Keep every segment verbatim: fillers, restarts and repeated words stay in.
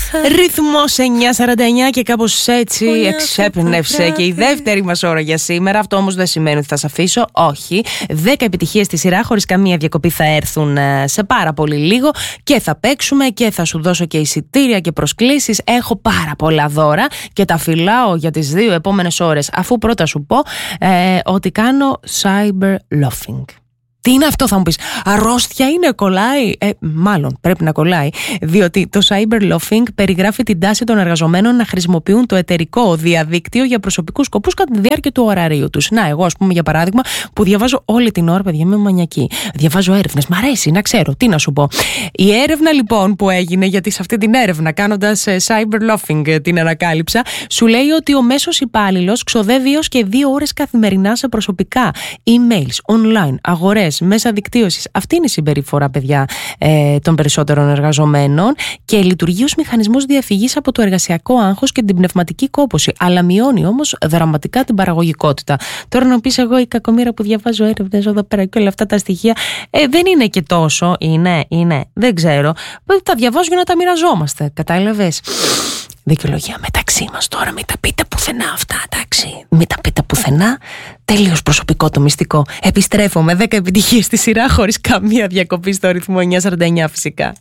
Ρυθμός εννιά σαράντα εννιά και κάπως έτσι εξέπνευσε και η δεύτερη μας ώρα για σήμερα. Αυτό όμως δεν σημαίνει ότι θα σε αφήσω. Όχι. Δέκα επιτυχίες στη σειρά χωρίς καμία διακοπή θα έρθουν σε πάρα πολύ λίγο και θα παίξουμε και θα σου δώσω και εισιτήρια και προσκλήσεις. Έχω πάρα πολλά δώρα και τα φυλάω για τις δύο επόμενες ώρες. Αφού πρώτα σου πω ε, ότι κάνω cyber loafing. Τι είναι αυτό, θα μου πεις? Αρρώστια είναι, κολλάει? Ε, μάλλον πρέπει να κολλάει. Διότι το cyber loafing περιγράφει την τάση των εργαζομένων να χρησιμοποιούν το εταιρικό διαδίκτυο για προσωπικούς σκοπούς κατά τη διάρκεια του ωραρίου τους. Να, εγώ, ας πούμε, για παράδειγμα, που διαβάζω όλη την ώρα, παιδιά, είμαι μανιακή. Διαβάζω έρευνες. Μ' αρέσει να ξέρω. Τι να σου πω. Η έρευνα λοιπόν που έγινε, γιατί σε αυτή την έρευνα, κάνοντας cyber loafing, την ανακάλυψα, σου λέει ότι ο μέσος υπάλληλος ξοδεύει έως και δύο ώρες καθημερινά σε προσωπικά, emails, online, αγορές, μέσα δικτύωσης. Αυτή είναι η συμπεριφορά, παιδιά, ε, των περισσότερων εργαζομένων και λειτουργεί ως μηχανισμός διαφυγής από το εργασιακό άγχος και την πνευματική κόπωση. Αλλά μειώνει όμως δραματικά την παραγωγικότητα. Τώρα να πεις, εγώ η κακομοίρα που διαβάζω έρευνες εδώ πέρα και όλα αυτά τα στοιχεία, ε, δεν είναι και τόσο. Είναι, είναι, δεν ξέρω. Τα διαβάζω για να τα μοιραζόμαστε. Κατάλαβες? Δικαιολογία μεταξύ μας τώρα, μην τα πείτε πουθενά αυτά, εντάξει. Μην τα πείτε πουθενά. Τελείως προσωπικό το μυστικό. Επιστρέφω με δέκα επιτυχίες στη σειρά χωρίς καμία διακοπή στο ρυθμό εννιά σαράντα εννιά φυσικά.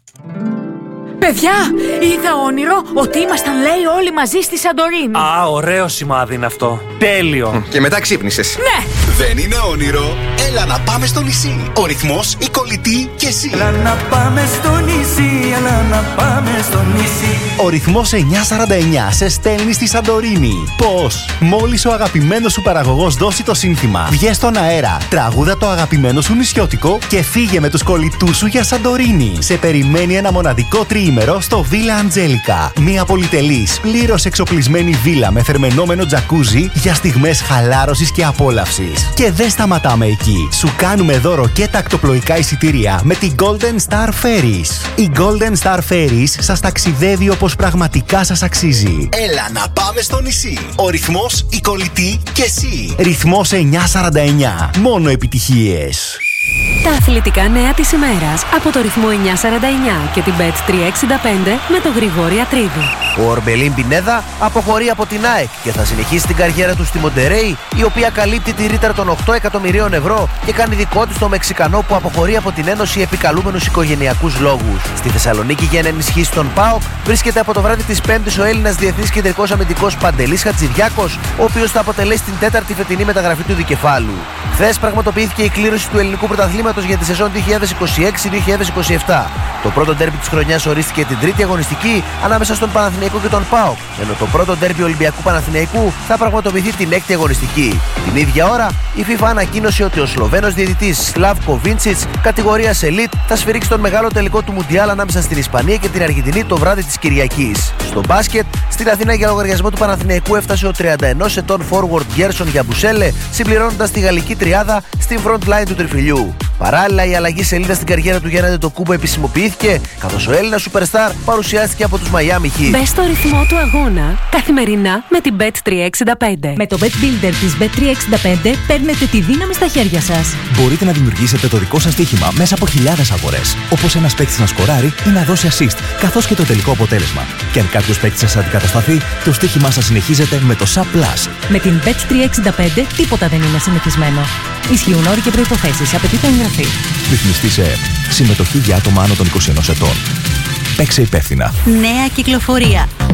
Παιδιά, είδα όνειρο ότι ήμασταν, λέει, όλοι μαζί στη Σαντορίνη. Α, ωραίο σημάδι είναι αυτό. Τέλειο. Και μετά ξύπνησες. Ναι. Δεν είναι όνειρο. Έλα να πάμε στο νησί. Ο ρυθμός, η κολλητή και εσύ. Έλα να πάμε στο νησί, έλα να πάμε στο νησί. Ο ρυθμός εννιά σαράντα εννιά σε στέλνει στη Σαντορίνη. Πώς? Μόλις ο αγαπημένος σου παραγωγός δώσει το σύνθημα, βγες στον αέρα, τραγούδα το αγαπημένο σου νησιώτικο και φύγε με τους κολλητούς σου για Σαντορίνη. Σε περιμένει ένα μοναδικό τριήμερο στο Villa Angelica. Μια πολυτελής, πλήρως εξοπλισμένη βίλα με θερμαινόμενο τζακούζι για στιγμές χαλάρωσης και απόλαυσης. Και δεν σταματάμε εκεί. Σου κάνουμε δώρο και τακτοπλοϊκά εισιτήρια με την Golden Star Ferries. Η Golden Star Ferries σας ταξιδεύει όπως πραγματικά σας αξίζει. Έλα να πάμε στο νησί. Ο ρυθμός, η κολλητή και εσύ. Ρυθμός εννιά σαράντα εννιά. Μόνο επιτυχίες. Τα αθλητικά νέα της ημέρας από το ρυθμό εννιά σαράντα εννιά και την μπετ τριακόσια εξήντα πέντε με τον Γρηγόρη Ατρίδη. Ο Ορμπελίν Πινέδα αποχωρεί από την ΑΕΚ και θα συνεχίσει την καριέρα του στη Μοντερέι, η οποία καλύπτει τη ρήτρα των οκτώ εκατομμυρίων ευρώ και κάνει δικό της το Μεξικανό που αποχωρεί από την Ένωση επικαλούμενους οικογενειακούς λόγους. Στη Θεσσαλονίκη για να ενισχύσει τον ΠΑΟΚ βρίσκεται από το βράδυ της Πέμπτης ο Έλληνας διεθνής κεντρικός αμυντικός Παντελής Χατζηδιάκος, ο οποίος θα αποτελέσει την τέταρτη φετινή μεταγραφή του δικεφάλου. Χθες πραγματοποιήθηκε η κλήρωση του ελληνικού πρωταθλήματος για τη σεζόν δύο χιλιάδες είκοσι έξι δύο χιλιάδες είκοσι επτά. Το πρώτο ντέρμπι της χρονιάς ορίστηκε την τρίτη αγωνιστική ανάμεσα στον Παναθηναϊκό και τον ΠΑΟΚ, ενώ το πρώτο ντέρμπι Ολυμπιακού Παναθηναϊκού θα πραγματοποιηθεί την έκτη αγωνιστική. Την ίδια ώρα η FIFA ανακοίνωσε ότι ο Σλοβαίνος διαιτητής Σλάβκο Βίντσιτς, κατηγορίας Elite, θα σφυρίξει τον μεγάλο τελικό του Μουντιάλ ανάμεσα στην Ισπανία και την Αργεντινή το βράδυ της Κυριακής. Στο μπάσκετ, στην Αθήνα για λογαριασμό του Παναθηναϊκού έφτασε ο τριάντα ενός ετών forward Γκέρσον Γιαμπουσέλε, συμπληρώνοντας τη γαλλική τριάδα στην front line του τριφυλιού. Παράλληλα, η αλλαγή σελίδα στην καριέρα του Γιάννη Αντετοκούνμπο επισημοποιήθηκε, καθώς ο Έλληνας Superstar παρουσιάστηκε από τους Miami Heat. Μπες στο ρυθμό του αγώνα καθημερινά με την μπετ τριακόσια εξήντα πέντε. Με το Bet Builder της μπετ τριακόσια εξήντα πέντε παίρνετε τη δύναμη στα χέρια σας. Μπορείτε να δημιουργήσετε το δικό σας στοίχημα μέσα από χιλιάδες αγορές, όπως ένας παίκτης να σκοράρει ή να δώσει assist, καθώς και το τελικό αποτέλεσμα. Και αν κάποιος παίκτης σας αντικατασταθεί, το στοίχημά σας συνεχίζεται με το Sub Plus. Με την μπετ τριακόσια εξήντα πέντε τίποτα δεν είναι συνηθισμένο. Ισχύουν όροι και προϋποθέσεις. Απαιτείται εγγραφή. Ρυθμιστή σε ΕΕΠ. Συμμετοχή για άτομα άνω των είκοσι ενός ετών. Παίξε υπεύθυνα. Νέα κυκλοφορία.